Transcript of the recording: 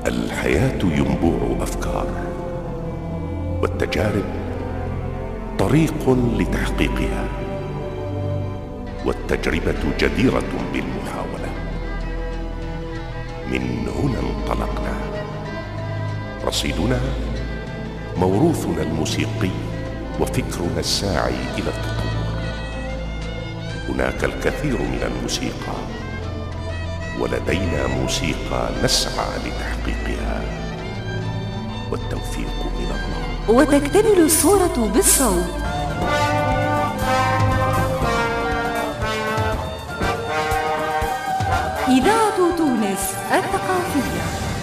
الحياة ينبوع أفكار، والتجارب طريق لتحقيقها، والتجربة جديرة بالمحاولة. من هنا انطلقنا، رصيدنا موروثنا الموسيقي وفكرنا الساعي إلى التطور. هناك الكثير من الموسيقى، ولدينا موسيقى نسعى لتحقيقها، والتوفيق من الله. وتكتمل الصورة بالصوت.